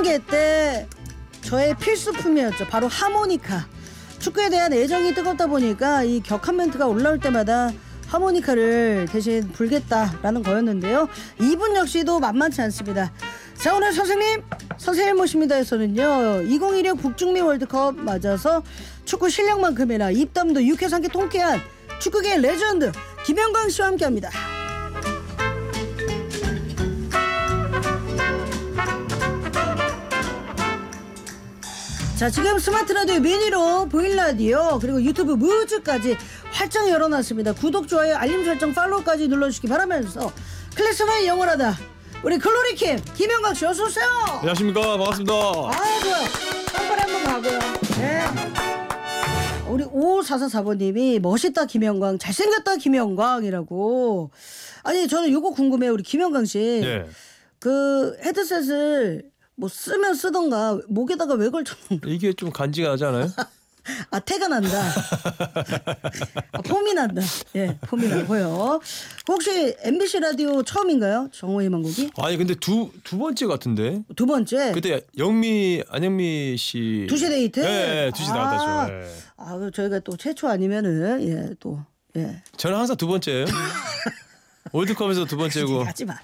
3단계 때 저의 필수품이었죠. 바로 하모니카. 축구에 대한 애정이 뜨겁다 보니까 이 격한 멘트가 올라올 때마다 하모니카를 대신 불겠다라는 거였는데요. 이분 역시도 만만치 않습니다. 자, 오늘 선생님 모십니다에서는요 2016 북중미 월드컵 맞아서 축구 실력만큼이나 입담도 유쾌상쾌 통쾌한 축구계의 레전드 김영광 씨와 함께합니다. 자, 지금 스마트 라디오 미니로 보일 라디오 그리고 유튜브 무즈까지 활짝 열어놨습니다. 구독, 좋아요, 알림 설정, 팔로우까지 눌러주시기 바라면서 클래스만이 영원하다 우리 글로리킴 김영광 씨 어서 오세요. 안녕하십니까, 반갑습니다. 아이고, 한번 가고요. 네. 우리 5444번님이 멋있다 김영광, 잘생겼다 김영광이라고. 아니 저는 요거 궁금해요. 우리 김영광 씨. 네. 그 헤드셋을 뭐 쓰면 쓰던가 목에다가 왜 걸쳐놓은 거야? 이게 좀 간지가 나지 않아요? 아, 태가 난다. 아, 폼이 난다. 예, 폼이 나고요. 혹시 MBC 라디오 처음인가요? 정호희 만곡이? 아니 근데 두 번째 같은데. 두 번째. 그때 안영미 씨 2시 데이트? 네, 2시 나갔다죠. 네. 아, 저희가 또 최초 아니면은 예, 또 예. 저는 항상 두 번째예요. 월드컵에서 두 번째고. 하지 마.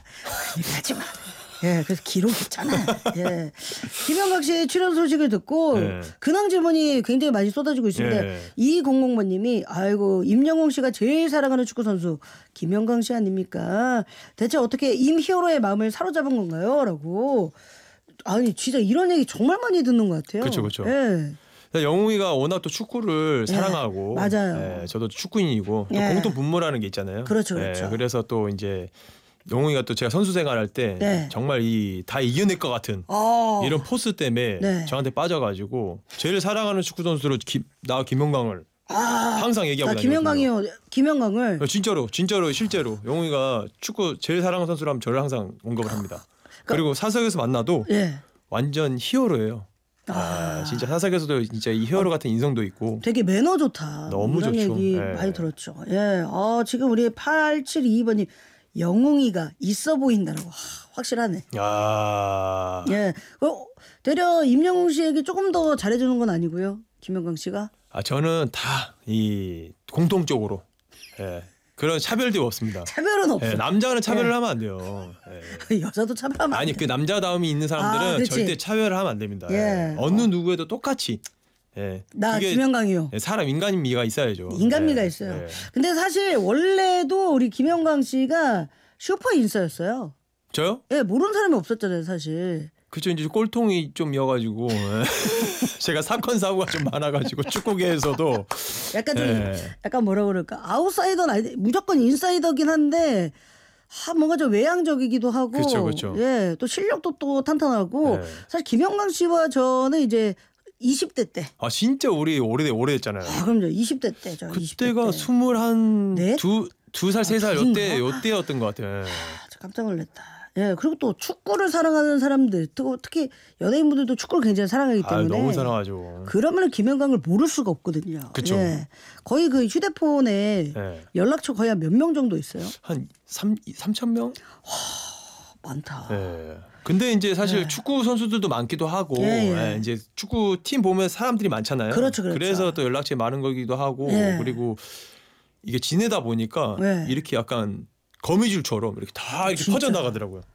예, 그래서 기록이 있잖아. 예. 김영각 씨의 출연 소식을 듣고 네. 근황 질문이 굉장히 많이 쏟아지고 있습니다. 네. 2200번님이 아이고 임영웅 씨가 제일 사랑하는 축구 선수 김영광 씨 아닙니까? 대체 어떻게 임히어로의 마음을 사로잡은 건가요? 라고. 아니 진짜 이런 얘기 정말 많이 듣는 것 같아요. 그렇죠. 예. 영웅이가 워낙 또 축구를 사랑하고, 맞아요. 저도 축구인이고 또 공통 분모라는 게 있잖아요. 그렇죠. 그래서 또 이제 영웅이가 또 제가 선수 생활할 때 정말 다 이겨낼 것 같은 이런 포스 때문에 저한테 빠져가지고 제일 사랑하는 축구 선수로 나 김영광을 항상 얘기하고 다니거든요. 김영광을 진짜로 실제로 영웅이가 축구 제일 사랑하는 선수라면 저를 항상 언급을 합니다. 그리고 사석에서 만나도 완전 히어로예요. 진짜 사석에서도 진짜 이 히어로 같은 인성도 있고 되게 매너 좋다. 너무 이런 좋죠. 얘기 많이 들었죠. 예. 지금 우리 8722번님 영웅이가 있어 보인다라고. 확실하네. 예. 되려 임영웅 씨에게 조금 더 잘해주는 건 아니고요. 김영광 씨가. 저는 다 이 공통적으로 그런 차별도 없습니다. 차별은 없어. 남자는 차별을 하면 안 돼요. 여자도 차별하면 안 돼. 그 남자다움이 있는 사람들은 절대 차별을 하면 안 됩니다. 어느 누구에도 똑같이. 나 김영광이요. 사람 인간미가 있어야죠. 인간미가 있어요. 근데 사실 원래도 우리 김영광 씨가 슈퍼 인싸였어요. 저요? 모르는 사람이 없었잖아요, 사실. 그렇죠. 이제 꼴통이 좀 이어가지고 제가 사건 사고가 좀 많아가지고 축구계에서도 약간 좀 약간 뭐라 그럴까 아웃사이더는 아니 무조건 인사이더긴 한데 뭔가 좀 외향적이기도 하고 그렇죠. 예, 또 실력도 또 탄탄하고 사실 김영광 씨와 저는 이제 20대 때. 진짜 우리 오래됐잖아요. 그럼요. 20대 때 저. 그때가 22살 3살 요때였던 것 같아요. 깜짝 놀랐다. 예, 그리고 또 축구를 사랑하는 사람들, 특히 연예인분들도 축구를 굉장히 사랑하기 때문에 너무 사랑하죠. 그러면 김영광을 모를 수가 없거든요. 그렇죠. 거의 그 휴대폰에 연락처 거의 한 몇 명 정도 있어요? 한 3,000명? 많다. 근데 이제 사실 축구 선수들도 많기도 하고 이제 축구 팀 보면 사람들이 많잖아요. 그렇죠. 그래서 또 연락처 많은 거기도 하고 그리고 이게 지내다 보니까 이렇게 약간 거미줄처럼 이렇게 다 이렇게 퍼져 나가더라고요.